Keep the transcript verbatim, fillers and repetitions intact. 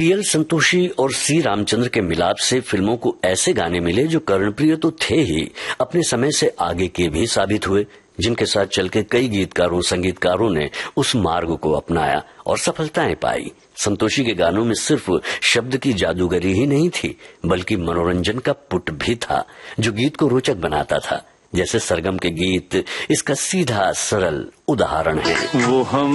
PL Santoshi और सी रामचंद्र के मिलाप से फिल्मों को ऐसे गाने मिले जो कर्णप्रिय तो थे ही, अपने समय से आगे के भी साबित हुए, जिनके साथ चल के कई गीतकारों संगीतकारों ने उस मार्ग को अपनाया और सफलताएं पाई। संतोषी के गानों में सिर्फ शब्द की जादूगरी ही नहीं थी, बल्कि मनोरंजन का पुट भी था जो गीत को रोचक बनाता था। जैसे सरगम के गीत इसका सीधा सरल उदाहरण है। वो हम